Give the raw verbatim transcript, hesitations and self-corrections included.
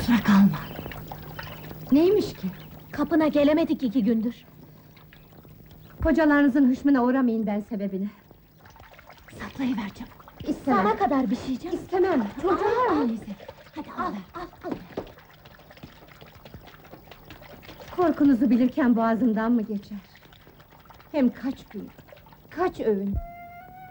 Kusura kalma. Neymiş ki? Kapına gelemedik iki gündür. Kocalarınızın hışmına uğramayın ben sebebini. Saklayıver çabuk. İstemem. Sana kadar bir şey canım. İstemem. Çocuğu var Al, al. mıyız? Hadi al, al, al. Korkunuzu bilirken boğazımdan mı geçer? Hem kaç gün, kaç öğün.